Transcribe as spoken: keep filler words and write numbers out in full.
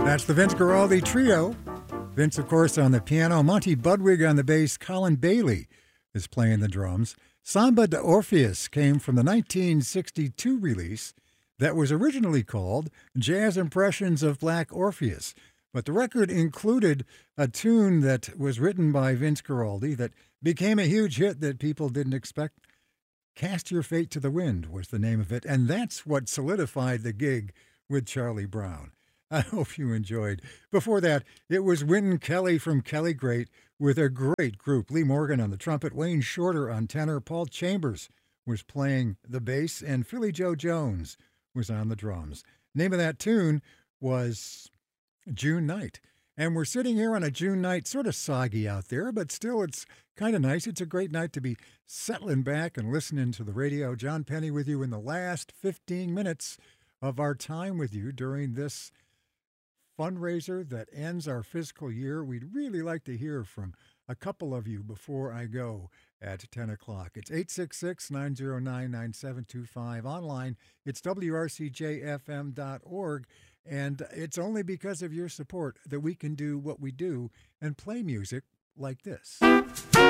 That's the Vince Guaraldi Trio. Vince, of course, on the piano, Monty Budwig on the bass, Colin Bailey is playing the drums. Samba de Orpheus came from the nineteen sixty-two release that was originally called Jazz Impressions of Black Orpheus. But the record included a tune that was written by Vince Guaraldi that became a huge hit that people didn't expect. Cast Your Fate to the Wind was the name of it, and that's what solidified the gig with Charlie Brown. I hope you enjoyed. Before that, it was Wynton Kelly from Kelly Great with a great group. Lee Morgan on the trumpet, Wayne Shorter on tenor, Paul Chambers was playing the bass, and Philly Joe Jones was on the drums. Name of that tune was June Night. And we're sitting here on a June night, sort of soggy out there, but still it's kind of nice. It's a great night to be settling back and listening to the radio. John Penny with you in the last fifteen minutes of our time with you during this fundraiser that ends our fiscal year. We'd really like to hear from a couple of you before I go at ten o'clock. It's eight six six, nine zero nine, nine seven two five. Online, it's W R C J F M dot org. And it's only because of your support that we can do what we do and play music like this.